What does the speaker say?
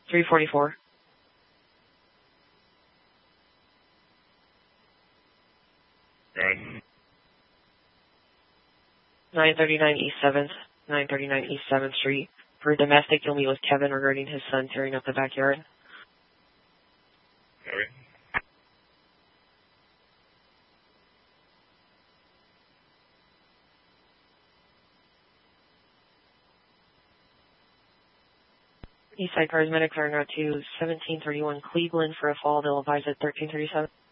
344. 939 East 7th, 939 East 7th Street. For domestic, you'll meet with Kevin regarding his son tearing up the backyard. Okay. Eastside Cars medics are now to 1731 Cleveland for a fall. They'll advise at 1337.